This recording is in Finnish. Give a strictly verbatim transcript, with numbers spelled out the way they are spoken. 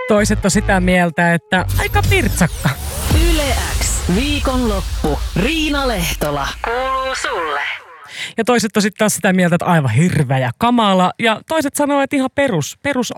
Toiset on sitä mieltä, että aika pirtsakka. Yle X. Viikonloppu. Riina Lehtola. Kuuluu sulle. Ja toiset on sitten taas sitä mieltä, että aivan hirveä ja kamala. Ja toiset sanoo, että ihan perus, perus